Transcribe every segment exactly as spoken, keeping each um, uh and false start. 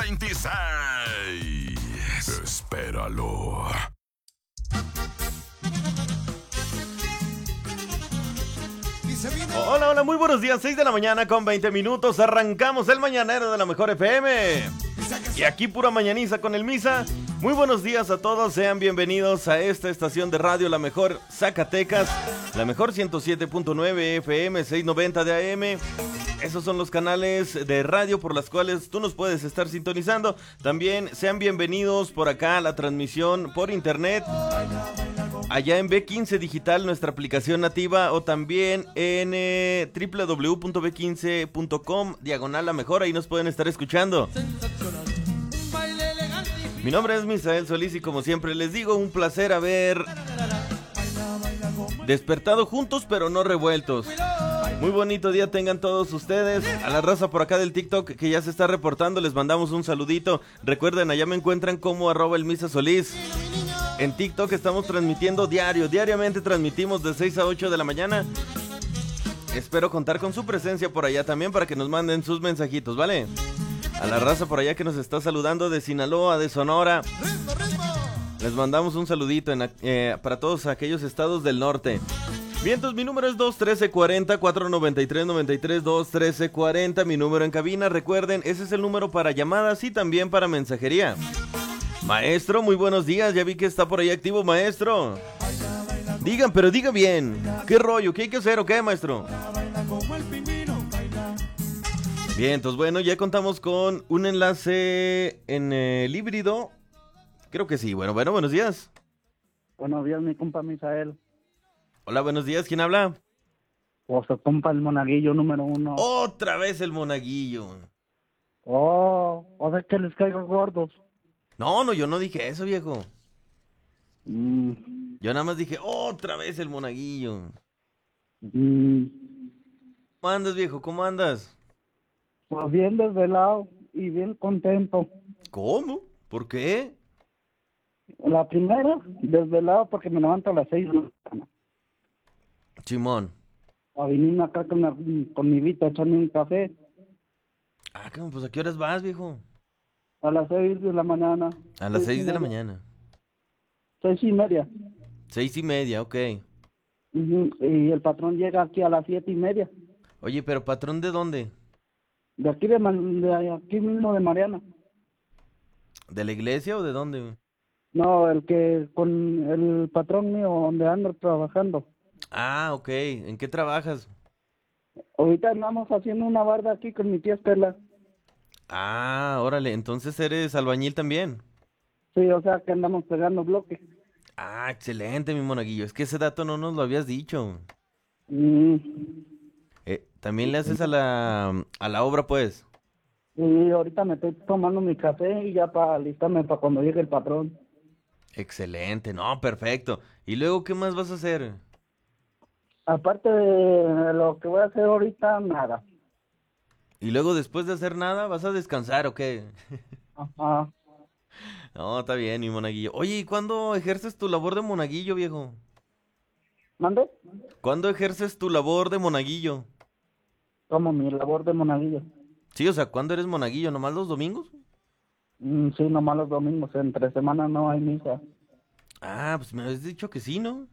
veintiséis. Espéralo. Hola, hola, muy buenos días, seis de la mañana con veinte minutos, arrancamos el mañanero de la Mejor F M. Y aquí pura mañaniza con el Misa. Muy buenos días a todos, sean bienvenidos a esta estación de radio, la Mejor Zacatecas, la Mejor ciento siete punto nueve F M, seiscientos noventa de A M. Esos son los canales de radio por los cuales tú nos puedes estar sintonizando. También sean bienvenidos por acá a la transmisión por internet, allá en B quince Digital, nuestra aplicación nativa, o también en eh, doble u doble u doble u punto b quince punto com, diagonal la mejor, ahí nos pueden estar escuchando. Mi nombre es Misael Solís y como siempre les digo, un placer haber despertado juntos pero no revueltos. Muy bonito día tengan todos ustedes. A la raza por acá del TikTok que ya se está reportando, les mandamos un saludito. Recuerden, allá me encuentran como arroba el Misa Solís. En TikTok estamos transmitiendo diario, diariamente transmitimos de seis a ocho de la mañana. Espero contar con su presencia por allá también para que nos manden sus mensajitos, ¿vale? A la raza por allá que nos está saludando de Sinaloa, de Sonora, les mandamos un saludito en, eh, para todos aquellos estados del norte. Vientos, mi número es dos trece cuarenta, cuatro noventa y tres noventa y tres, dos trece cuarenta, mi número en cabina. Recuerden, ese es el número para llamadas y también para mensajería. Maestro, muy buenos días, ya vi que está por ahí activo, maestro. Digan, pero diga bien, ¿qué rollo? ¿Qué hay que hacer o qué, maestro? Bien, entonces bueno, ya contamos con un enlace en el híbrido. Creo que sí, bueno, bueno, buenos días. Buenos días, mi compa Misael. Hola, buenos días, ¿quién habla? O su compa el monaguillo número uno. Otra vez el monaguillo. Oh, o sea que les caigo gordos. No, no, yo no dije eso, viejo. Mm. Yo nada más dije, otra vez el monaguillo. Mm. ¿Cómo andas, viejo? ¿Cómo andas? Pues bien desvelado y bien contento. ¿Cómo? ¿Por qué? La primera, desvelado porque me levanto a las seis de la mañana. Simón. A venirme acá con, la, con mi Vita a echarme un café. Ah, pues ¿a qué horas vas, viejo? A las seis de la mañana. A las seis de la mañana. Seis y media. Seis y media, ok. Uh-huh. Y el patrón llega aquí a las siete y media. Oye, pero patrón, ¿de dónde? De aquí, de, de aquí mismo de Mariana. ¿De la iglesia o de dónde? No, el que con el patrón mío donde ando trabajando. Ah, ok. ¿En qué trabajas? Ahorita andamos haciendo una barda aquí con mi tía Estela. Ah, órale. Entonces eres albañil también. Sí, o sea que andamos pegando bloques. Ah, excelente, mi monaguillo. Es que ese dato no nos lo habías dicho. Mm. Eh, ¿también le haces a la, a la obra, pues? Y ahorita me estoy tomando mi café y ya para alistarme para cuando llegue el patrón. Excelente, no, perfecto. ¿Y luego qué más vas a hacer? Aparte de lo que voy a hacer ahorita, nada. ¿Y luego después de hacer nada vas a descansar o qué? Ajá. No, está bien, mi monaguillo. Oye, ¿y cuándo ejerces tu labor de monaguillo, viejo? ¿Mande? ¿Cuándo ejerces tu labor de monaguillo? Como mi labor de monaguillo. Sí, o sea, ¿cuándo eres monaguillo? ¿Nomás los domingos? Mm, sí, nomás los domingos. Entre semana no hay misa. Ah, pues me habías dicho que sí, ¿no?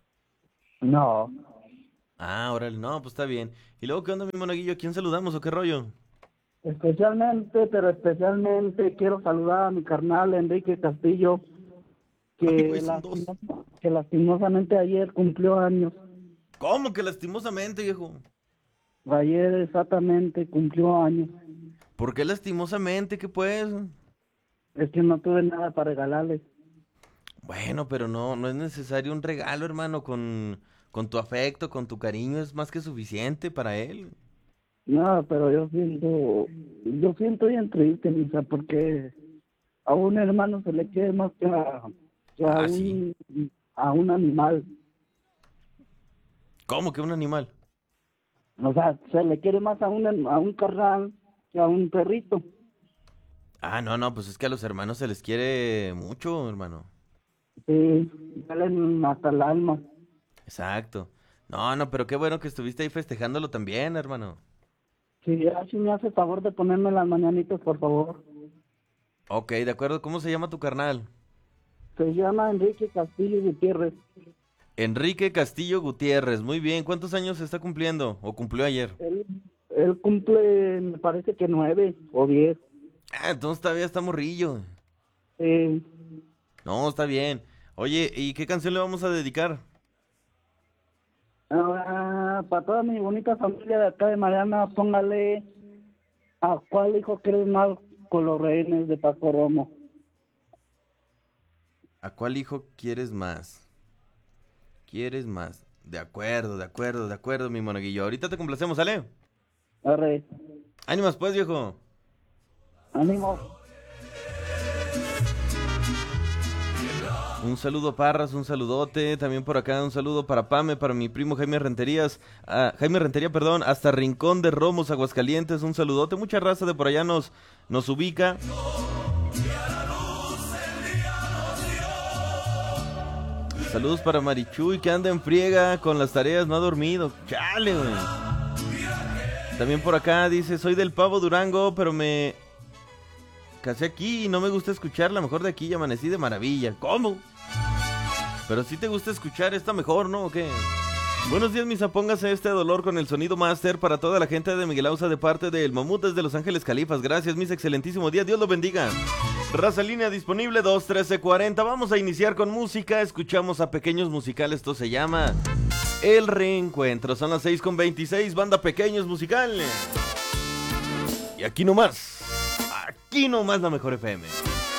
No. Ah, órale, no, pues está bien. ¿Y luego qué onda, mi monaguillo? ¿A quién saludamos o qué rollo? Especialmente, pero especialmente quiero saludar a mi carnal Enrique Castillo, que, Ay, güey, son lastima- dos. que lastimosamente ayer cumplió años. ¿Cómo que lastimosamente, viejo? Ayer exactamente cumplió años. ¿Por qué lastimosamente? ¿Qué pues? Es que no tuve nada para regalarle. Bueno, pero no, no es necesario un regalo, hermano, con, con tu afecto, con tu cariño, es más que suficiente para él. No, pero yo siento, yo siento bien triste, Misa, porque a un hermano se le quiere más que a, que a Ah, un, sí. a un animal. ¿Cómo que un animal? O sea, se le quiere más a un, a un carnal que a un perrito. Ah, no, no, pues es que a los hermanos se les quiere mucho, hermano. Sí, salen hasta el alma. Exacto. No, no, pero qué bueno que estuviste ahí festejándolo también, hermano. Sí, así me hace favor de ponerme las mañanitas, por favor. Ok, de acuerdo. ¿Cómo se llama tu carnal? Se llama Enrique Castillo Gutiérrez. Enrique Castillo Gutiérrez. Muy bien. ¿Cuántos años está cumpliendo? ¿O cumplió ayer? Él, él cumple, me parece que nueve o diez. Ah, entonces todavía está morrillo. Eh, No, está bien. Oye, ¿y qué canción le vamos a dedicar? ah, para toda mi bonita familia de acá de Mariana, póngale ¿a cuál hijo quieres más con los rehenes de Paco Romo? ¿A cuál hijo quieres más? ¿Quieres más? De acuerdo, de acuerdo, de acuerdo, mi monaguillo. Ahorita te complacemos, ¿sale? Arre, Ánimas pues, viejo. ánimo. Un saludo a Parras, un saludote. También por acá un saludo para Pame, para mi primo Jaime Renterías. ah, Jaime Rentería, perdón, hasta Rincón de Romos, Aguascalientes. Un saludote. Mucha raza de por allá nos, nos ubica. Saludos para Marichuy, que anda en friega con las tareas, no ha dormido. Chale, güey. También por acá dice, soy del Pavo Durango, pero me casé aquí y no me gusta escuchar la mejor de aquí y amanecí de maravilla. ¿Cómo? Pero si te gusta escuchar, está mejor, ¿no? ¿O qué? Buenos días, misa, póngase este dolor con el sonido máster para toda la gente de Miguel Ausa de parte del Mamut desde Los Ángeles Califas. Gracias, misa, excelentísimo día, Dios lo bendiga. Raza línea disponible dos trece cuarenta. Vamos a iniciar con música. Escuchamos a Pequeños Musical. Esto se llama El Reencuentro. Son las seis con veintiséis. Banda Pequeños Musical. Y aquí nomás. Aquí nomás la mejor F M.